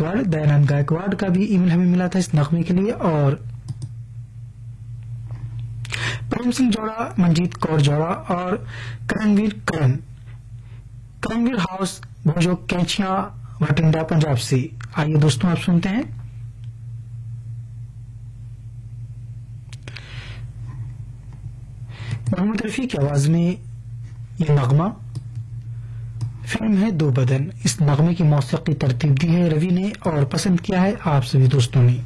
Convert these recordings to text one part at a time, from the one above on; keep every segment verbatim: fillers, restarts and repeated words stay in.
گائیکواڑ دیانند گائیکواڑ کا بھی ای میل ہمیں ملا تھا اس نغمے کے لیے. اور پریم سنگھ جوڑا, منجیت کور جوڑا اور کرنویر کرن, کرنویر ہاؤس بھوجو کینچیاں بٹنڈا پنجاب سے. آئیے دوستوں آپ سنتے ہیں محمد رفیع کی آواز میں یہ نغمہ. فلم ہے دو بدن. اس نغمے کی موسیقی ترتیب دی ہے روی نے اور پسند کیا ہے آپ سبھی دوستوں نے.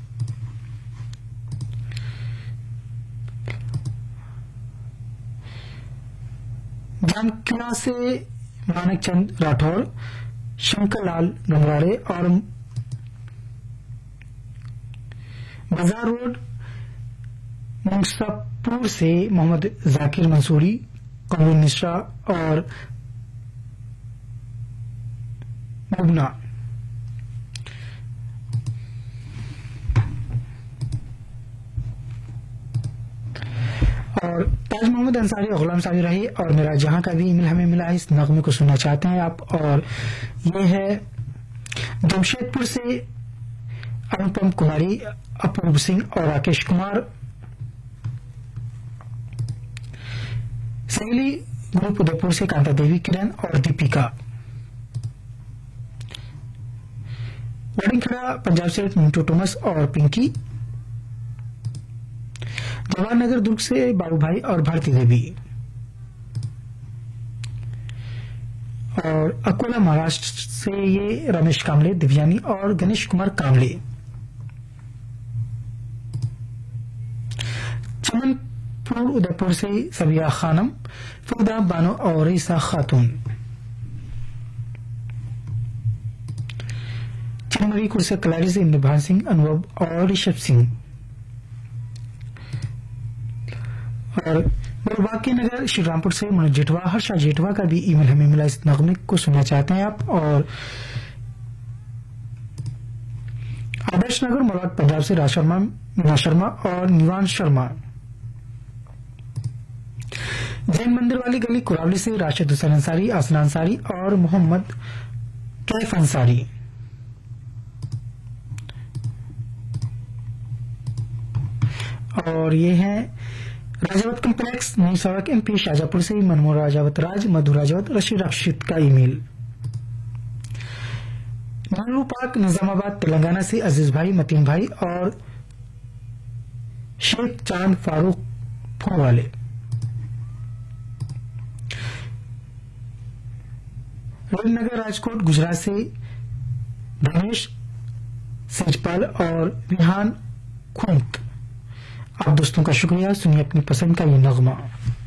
جانکیواڑا سے مانک چند راٹھوڑ, شنکر لال گنگراڑے اور بازار روڈ منگساپور سے محمد ذاکر منصوری, قمر نشا اور مبنا. اور تاج محمد انصاری اور غلام صاحب رہی اور میرا جہاں کا بھی ای میل ہمیں ملا ہے. اس نغمے کو سننا چاہتے ہیں آپ, اور یہ ہے جمشید پور سے انوپم کماری, اپورو سنگھ اور راکیش کمار. سہیلی گروپ ادے پور سے کانتا دیوی, کرن اور دیپیکا. وڈنگ کھڑا پنجاب سے منٹو ٹومس اور پنکی. جواہر نگر درگ سے بابو بھائی اور بھارتی دیوی. اور اکولا مہاراشٹر سے یہ رمیش کاملے, دیویانی اور گنیش کمار کاملے. چمن پور ادے پور سے سبیہ خانم, فردا بانو اور ریسا خاتون. چنمری کور سے کلاری سے اندربھان سنگھ, انوب اور رشب سنگھ. اور باقی نگر شری رامپور سے منوج جیٹوا, ہرشا جیٹوا کا بھی ای میل ہمیں ملا. اس نغمے کو سننا چاہتے ہیں آپ. اور آدرش نگر مولاٹ پنجاب سے راج شرما, مینا شرما اور نیوان شرما. جین مندر والی گلی کوراولی سے راشد حسین انصاری, آسنا انصاری اور محمد کیف انصاری. اور یہ ہے راجاوت کمپلیکس نئی سڑک ایم پی شاہجہاں پور سے منمو راجاوت راج, مدھو راجاوت, رشید راشد کا ای میل. نہرو پارک نظام آباد تلنگانہ سے عزیز بھائی, متین بھائی اور شیخ چاند فاروق پھول والے. ریل نگر راجکوٹ گجرات سے دھنیش سیجپال اور ریحان کھونت. آپ دوستوں کا شکریہ. سنیے اپنی پسند کا یہ نغمہ.